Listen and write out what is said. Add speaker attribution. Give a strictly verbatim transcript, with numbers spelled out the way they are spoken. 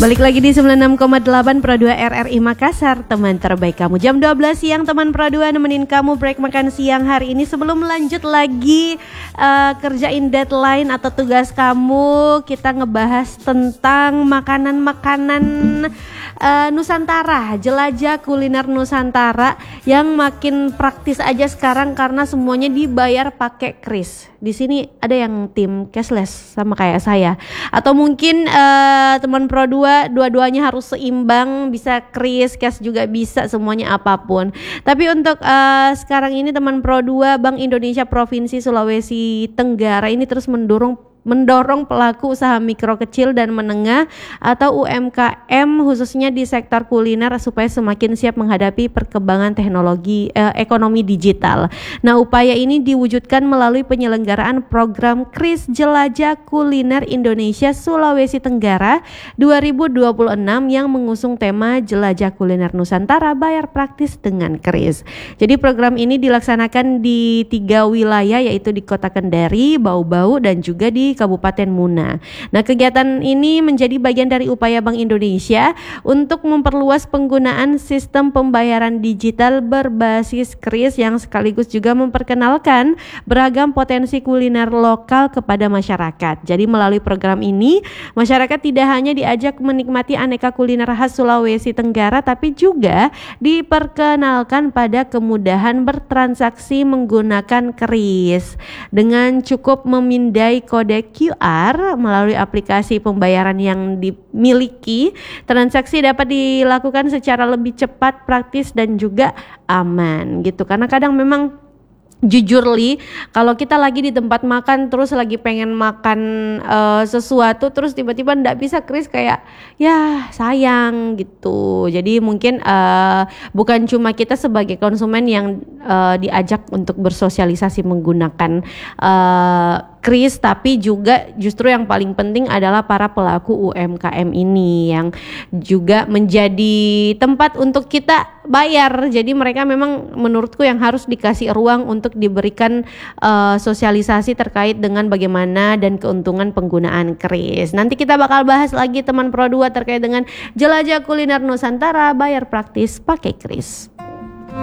Speaker 1: Balik lagi di sembilan puluh enam koma delapan Pro dua R R I Makassar, teman terbaik kamu. Jam dua belas siang teman Pro dua nemenin kamu break makan siang hari ini. Sebelum lanjut lagi uh, kerjain deadline atau tugas kamu, kita ngebahas tentang makanan-makanan uh, Nusantara, jelajah kuliner Nusantara yang makin praktis aja sekarang karena semuanya dibayar pakai kris. Di sini ada yang tim cashless sama kayak saya, atau mungkin uh, teman Pro dua dua-duanya harus seimbang, bisa kris, cash juga bisa, semuanya apapun. Tapi untuk uh, sekarang ini teman Pro dua, Bank Indonesia Provinsi Sulawesi Tenggara ini terus mendorong mendorong pelaku usaha mikro kecil dan menengah atau U M K M khususnya di sektor kuliner supaya semakin siap menghadapi perkembangan teknologi eh, ekonomi digital. Nah, upaya ini diwujudkan melalui penyelenggaraan program Kris Jelajah Kuliner Indonesia Sulawesi Tenggara dua ribu dua puluh enam yang mengusung tema Jelajah Kuliner Nusantara Bayar Praktis dengan Kris. Jadi program ini dilaksanakan di tiga wilayah, yaitu di Kota Kendari, Bau-Bau, dan juga di Kabupaten Muna. Nah, kegiatan ini menjadi bagian dari upaya Bank Indonesia untuk memperluas penggunaan sistem pembayaran digital berbasis kris yang sekaligus juga memperkenalkan beragam potensi kuliner lokal kepada masyarakat. Jadi melalui program ini, masyarakat tidak hanya diajak menikmati aneka kuliner khas Sulawesi Tenggara, tapi juga diperkenalkan pada kemudahan bertransaksi menggunakan kris. Dengan cukup memindai kode Q R melalui aplikasi pembayaran yang dimiliki, transaksi dapat dilakukan secara lebih cepat, praktis, dan juga aman gitu. Karena kadang memang jujur Li, kalau kita lagi di tempat makan terus lagi pengen makan uh, sesuatu terus tiba-tiba ndak bisa kris, kayak ya sayang gitu. Jadi mungkin uh, bukan cuma kita sebagai konsumen yang uh, diajak untuk bersosialisasi menggunakan uh, kris, tapi juga justru yang paling penting adalah para pelaku U M K M ini yang juga menjadi tempat untuk kita bayar. Jadi mereka memang menurutku yang harus dikasih ruang untuk diberikan uh, sosialisasi terkait dengan bagaimana dan keuntungan penggunaan kris. Nanti kita bakal bahas lagi teman Pro dua terkait dengan jelajah kuliner Nusantara bayar praktis pakai kris.